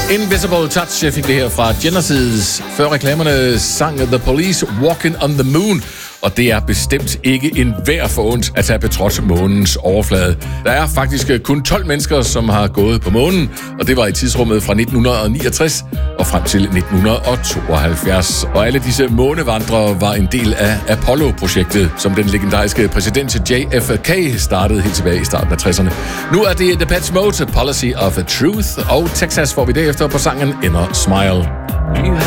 Invisible Touch, jeg fik det her fra Genesis. Før reklamerne sang The Police Walking on the Moon. Og det er bestemt ikke enhver forundt at have betrådt månens overflade. Der er faktisk kun 12 mennesker, som har gået på månen, og det var i tidsrummet fra 1969 og frem til 1972. Og alle disse månevandrere var en del af Apollo-projektet, som den legendariske præsident JFK startede helt tilbage i starten af 60'erne. Nu er det Depeche Mode, Policy of Truth, og Texas får vi derefter på sangen Inner Smile.